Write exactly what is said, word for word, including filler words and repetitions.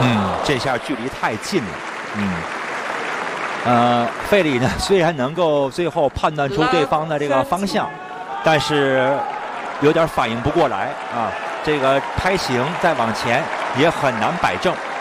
嗯，这下距离太近了。嗯，呃，费里呢虽然能够最后判断出对方的这个方向，但是有点反应不过来啊。这个拍形再往前也很难摆正。